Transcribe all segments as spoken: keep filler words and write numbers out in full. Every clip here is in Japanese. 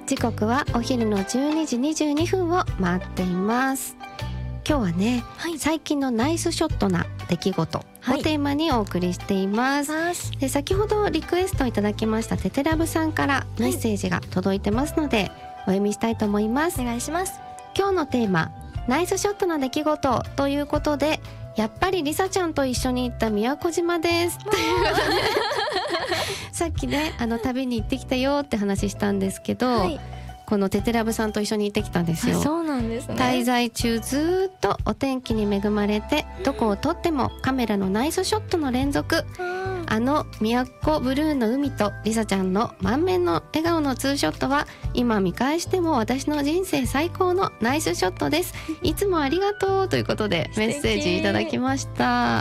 時刻はお昼のじゅうにじにじゅうにふんを回っています。今日はね、はい、最近のナイスショットな出来事をテーマにお送りしています、はい、で先ほどリクエストいただきましたテテラブさんからメッセージが届いてますので、はい、お読みしたいと思います。 お願いします。 今日のテーマ、ナイスショットな出来事ということで、やっぱりリサちゃんと一緒に行った宮古島ですということでさっきね、あの旅に行ってきたよって話したんですけど、はい、このテテラブさんと一緒に行ってきたんですよ。 そうなんですね。 滞在中ずっとお天気に恵まれて、どこを撮ってもカメラのナイスショットの連続、あの宮古ブルーの海とリサちゃんの満面の笑顔のツーショットは今見返しても私の人生最高のナイスショットです。いつもありがとうということでメッセージいただきました。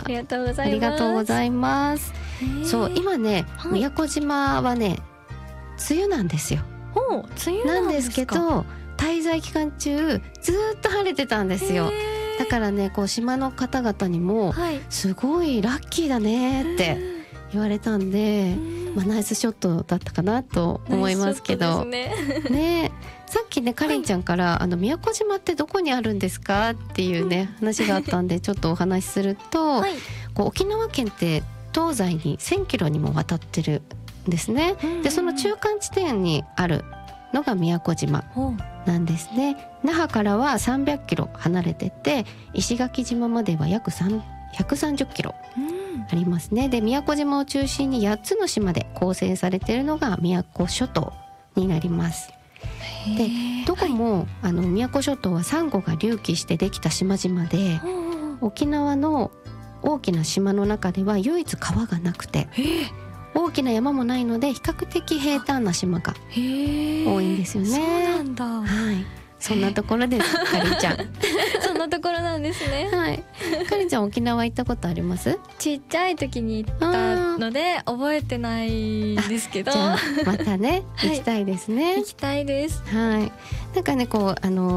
ありがとうございます。 ありがとうございます。そう今ね、はい、宮古島はね梅雨なんですよ。 お梅雨なんですか。 なんですけど滞在期間中ずっと晴れてたんですよ。だからね、こう島の方々にも、はい、すごいラッキーだねって言われたんで、まあ、ナイスショットだったかなと思いますけどねね。さっきねかりんちゃんから、はい、あの宮古島ってどこにあるんですかっていうね、うん、話があったんでちょっとお話しすると、はい、こう沖縄県って東西にせんキロにもわたってるんですね。でその中間地点にあるのが宮古島なんですね。那覇からはさんびゃくキロ離れてて、石垣島までは約ひゃくさんじゅっキロありますね。で宮古島を中心にやっつの島で構成されているのが宮古諸島になります。でどこも、はい、あの宮古諸島はサンゴが隆起してできた島々で、沖縄の大きな島の中では唯一川がなくて、大きな山もないので比較的平坦な島が多いんですよね。 そうなんだ。 はい、そんなところです。かりんちゃんそんなところなんですね。 はい。かりんちゃん沖縄行ったことあります？ ちっちゃい時に行ったので覚えてないんですけど、 じゃあまたね行きたいですね。 行きたいです。 はい。なんかねこうあの